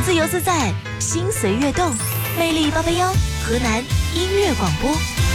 自由自在，心随悦动，魅力881，河南音乐广播。